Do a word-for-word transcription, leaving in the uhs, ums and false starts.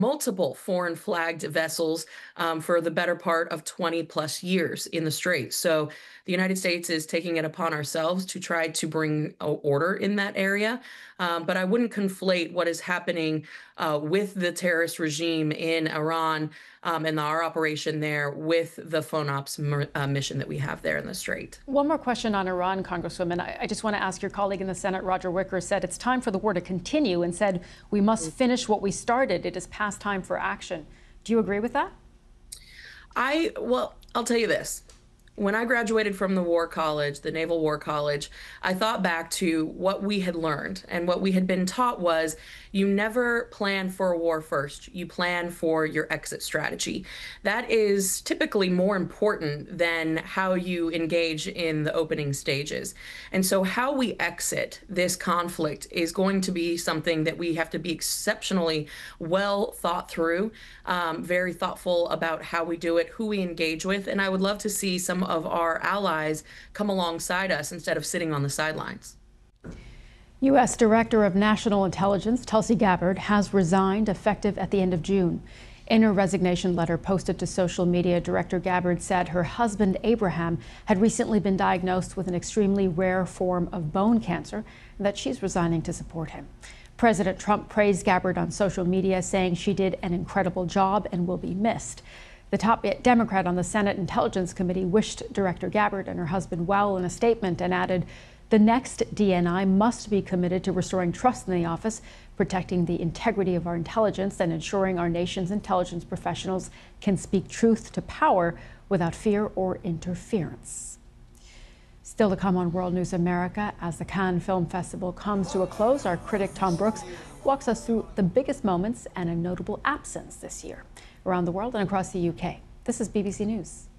multiple foreign flagged vessels um, for the better part of twenty plus years in the Strait. So the United States is taking it upon ourselves to try to bring o- order in that area. Um, but I wouldn't conflate what is happening uh, with the terrorist regime in Iran um, and our operation there with the FONOPS mer- uh, mission that we have there in the Strait. One more question on Iran, Congresswoman. I, I just want to ask your colleague in the Senate, Roger Wicker, said it's time for the war to continue and said we must finish what we started. It is past time for action. Do you agree with that? I, well, I'll tell you this. When I graduated from the War College, the Naval War College, I thought back to what we had learned. And what we had been taught was you never plan for a war first, you plan for your exit strategy. That is typically more important than how you engage in the opening stages. And so, how we exit this conflict is going to be something that we have to be exceptionally well thought through, um, very thoughtful about how we do it, who we engage with. And I would love to see some of our allies come alongside us instead of sitting on the sidelines. U S. Director of National Intelligence Tulsi Gabbard has resigned effective at the end of June. In her resignation letter posted to social media, Director Gabbard said her husband Abraham had recently been diagnosed with an extremely rare form of bone cancer and that she's resigning to support him. President Trump praised Gabbard on social media, saying she did an incredible job and will be missed. The top Democrat on the Senate Intelligence Committee wished Director Gabbard and her husband well in a statement and added, "The next D N I must be committed to restoring trust in the office, protecting the integrity of our intelligence, and ensuring our nation's intelligence professionals can speak truth to power without fear or interference." Still to come on World News America, as the Cannes Film Festival comes to a close, our critic Tom Brooks walks us through the biggest moments and a notable absence this year around the world and across the U K. This is B B C News.